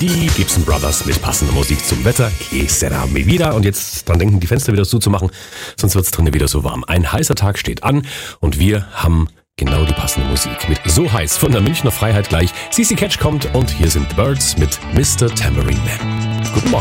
Die Gibson Brothers mit passender Musik zum Wetter. Que sera mi vida. Und jetzt dran denken, die Fenster wieder zuzumachen, sonst wird's drinnen wieder so warm. Ein heißer Tag steht an und wir haben genau die passende Musik. Mit So heiß von der Münchner Freiheit gleich. CC Catch kommt und hier sind The Birds mit Mr. Tambourine Man. Guten Morgen.